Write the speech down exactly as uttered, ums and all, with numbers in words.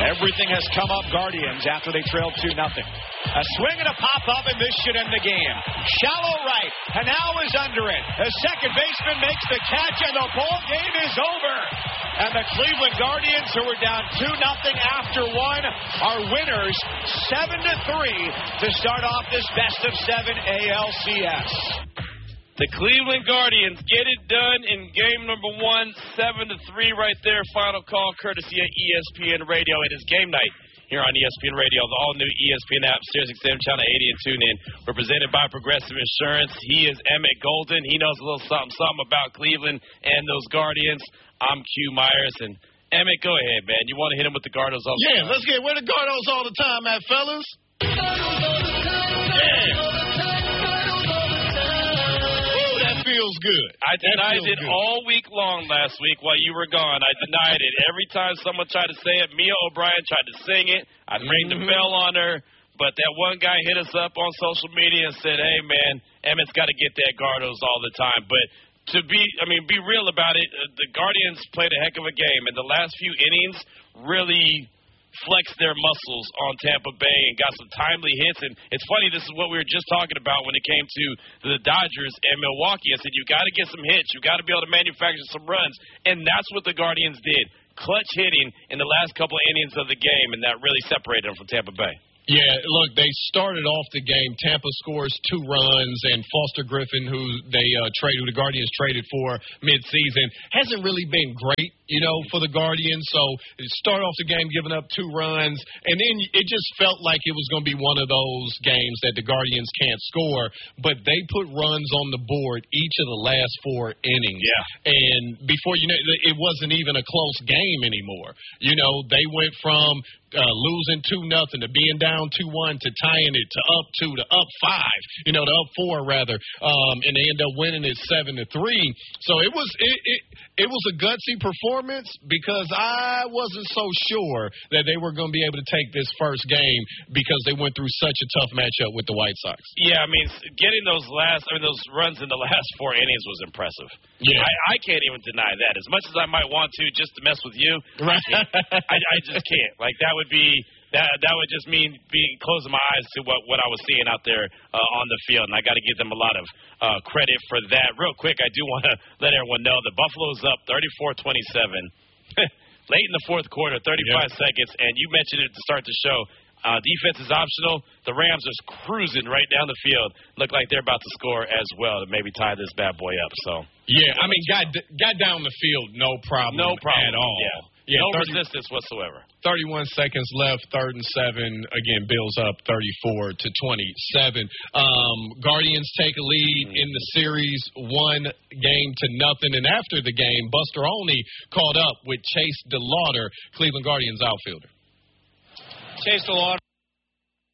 Everything has come up Guardians after they trailed two nothing. A swing and a pop-up, and this should end the game. Shallow right. Hanau is under it. The second baseman makes the catch, and the ball game is over. And the Cleveland Guardians, who were down two nothing after one, are winners seven to three to start off this best of seven A L C S. The Cleveland Guardians get it done in game number one, seven to three right there. Final call courtesy of E S P N Radio. It is game night here on E S P N Radio, the all-new E S P N app, SiriusXM Channel eighty, and TuneIn. We're presented by Progressive Insurance. He is Emmett Golden. He knows a little something, something about Cleveland and those Guardians. I'm Q Myers, and Emmett, go ahead, man. You want to hit him with the Gardos all the yeah, time? let's get where the Gardos all the time at, fellas. Yeah. Feels good. I denied it good. all week long last week while you were gone. I denied it. Every time someone tried to say it, Mia O'Brien tried to sing it. I'd ring mm-hmm. the bell on her. But that one guy hit us up on social media and said, hey, man, Emmett's got to get that Gardos all the time. But to be, I mean, be real about it, the Guardians played a heck of a game. And the last few innings really flexed their muscles on Tampa Bay and got some timely hits. And it's funny, this is what we were just talking about when it came to the Dodgers and Milwaukee. I said, you got to get some hits. You got to be able to manufacture some runs. And that's what the Guardians did. Clutch hitting in the last couple of innings of the game, and that really separated them from Tampa Bay. Yeah, look, they started off the game. Tampa scores two runs, and Foster Griffin, who they uh, traded, who the Guardians traded for midseason, hasn't really been great, you know, for the Guardians. So it started off the game giving up two runs, and then it just felt like it was going to be one of those games that the Guardians can't score. But they put runs on the board each of the last four innings. Yeah. And before you know, it wasn't even a close game anymore. You know, they went from Uh, losing two nothing to being down two one to tying it to up two to up five, you know, to up four rather, um, and they end up winning it seven to three. So it was it, it it was a gutsy performance because I wasn't so sure that they were going to be able to take this first game because they went through such a tough matchup with the White Sox. Yeah, I mean, getting those last, I mean, those runs in the last four innings was impressive. Yeah, I, I can't even deny that. As much as I might want to, just to mess with you, right? I, I just can't. Like that would be that that would just mean being closing my eyes to what, what I was seeing out there uh, on the field, and I got to give them a lot of uh, credit for that. Real quick, I do want to let everyone know that Buffalo's up thirty-four twenty-seven late in the fourth quarter, thirty-five yep. seconds, and you mentioned it to start the show. Uh, defense is optional. The Rams are cruising right down the field. Look like they're about to score as well to maybe tie this bad boy up. So yeah, I mean, got got down the field, no problem, no problem at all. Yeah. Yeah, no thirty, resistance whatsoever. thirty-one seconds left, third and seven. Again, Bills up thirty-four to twenty-seven. Um, Guardians take a lead mm. in the series, one game to nothing. And after the game, Buster Olney caught up with Chase DeLauder, Cleveland Guardians outfielder. Chase DeLauder.